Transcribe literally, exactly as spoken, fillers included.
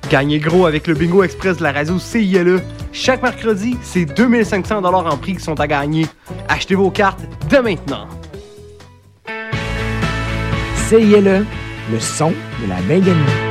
Gagnez gros avec le Bingo Express de la radio C I L E. Chaque mercredi, c'est deux mille cinq cents dollars en prix qui sont à gagner. Achetez vos cartes dès maintenant. C I L E, le son de la baie gagnée.